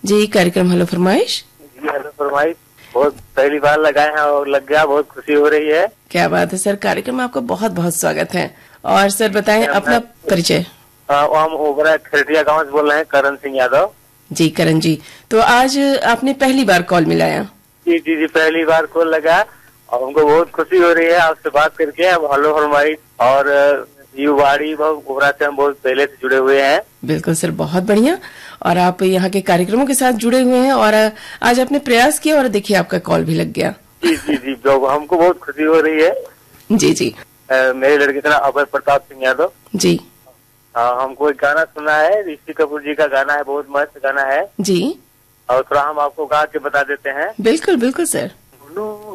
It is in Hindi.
जी, कार्यक्रम हेलो फरमाइश। जी हेलो फरमाइश, बहुत पहली बार लगाए हैं और लग गया, बहुत खुशी हो रही है। क्या बात है सर, कार्यक्रम में आपका बहुत बहुत स्वागत है। और सर बताएं अपना परिचय। हम ओबरा खरटिया गांव से बोल रहे हैं, करण सिंह यादव। जी करण जी, तो आज आपने पहली बार कॉल मिलाया? जी जी जी, पहली बार कॉल लगा और हमको बहुत खुशी हो रही है आपसे बात करके। हम हेलो फरमाइश और युवाड़ी ओबरा से हम बहुत पहले से जुड़े हुए हैं। बिल्कुल सर, बहुत बढ़िया। और आप यहाँ के कार्यक्रमों के साथ जुड़े हुए हैं और आज आपने प्रयास किया और देखिए आपका कॉल भी लग गया। जी जी जी, हमको बहुत खुशी हो रही है। जी जी। मेरे लड़के का नाम अभय प्रताप सिंह यादव। जी। हमको एक गाना सुना है, ऋषि कपूर जी का गाना है, बहुत मस्त गाना है जी। और थोड़ा हम आपको गा के बता देते हैं। बिल्कुल बिल्कुल सर।